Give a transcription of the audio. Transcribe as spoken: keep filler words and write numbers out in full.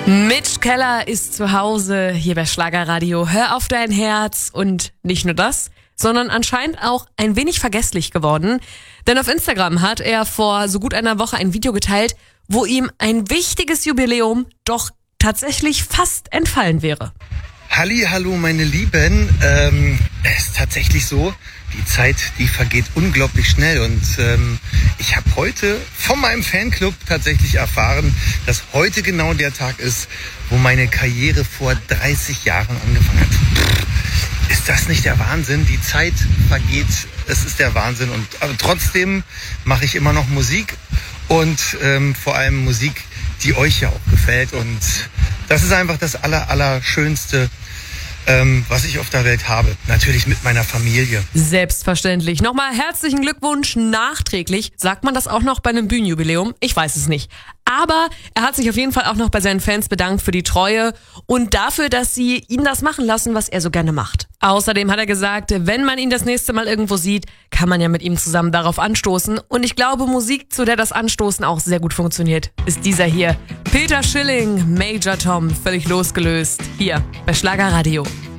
Mitch Keller ist zu Hause hier bei Schlagerradio. Hör auf dein Herz. Und nicht nur das, sondern anscheinend auch ein wenig vergesslich geworden. Denn auf Instagram hat er vor so gut einer Woche ein Video geteilt, wo ihm ein wichtiges Jubiläum doch tatsächlich fast entfallen wäre. Halli, hallo meine Lieben, ähm, es ist tatsächlich so, die Zeit, die vergeht unglaublich schnell und ähm, ich habe heute von meinem Fanclub tatsächlich erfahren, dass heute genau der Tag ist, wo meine Karriere vor dreißig Jahren angefangen hat. Ist das nicht der Wahnsinn? Die Zeit vergeht, es ist der Wahnsinn und aber trotzdem mache ich immer noch Musik und ähm, vor allem Musik, die euch ja auch gefällt und das ist einfach das aller, Allerschönste, ähm, was ich auf der Welt habe. Natürlich mit meiner Familie. Selbstverständlich. Nochmal herzlichen Glückwunsch nachträglich. Sagt man das auch noch bei einem Bühnenjubiläum? Ich weiß es nicht. Aber er hat sich auf jeden Fall auch noch bei seinen Fans bedankt für die Treue und dafür, dass sie ihn das machen lassen, was er so gerne macht. Außerdem hat er gesagt, wenn man ihn das nächste Mal irgendwo sieht, kann man ja mit ihm zusammen darauf anstoßen. Und ich glaube, Musik, zu der das Anstoßen auch sehr gut funktioniert, ist dieser hier. Peter Schilling, Major Tom, völlig losgelöst, hier bei Schlagerradio.